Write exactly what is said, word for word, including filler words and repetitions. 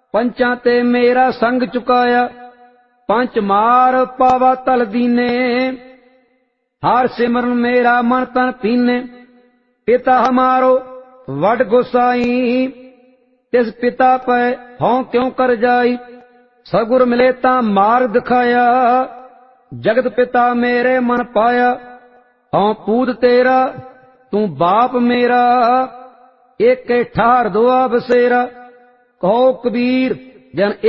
पंचां ते मेरा संग चुकाया। पंच मार पावा तल दीने, हर सिमरन मेरा मन तन पीने। पिता हमारो वड गोसाई, तिस पिता पै हों क्यों कर जाई। सगुर मिले तां मार्ग दिखाया, जगत पिता मेरे मन पाया। हों पूत तेरा तू बाप मेरा, एक ठार दुआ बसेरा। कहो कबीर जन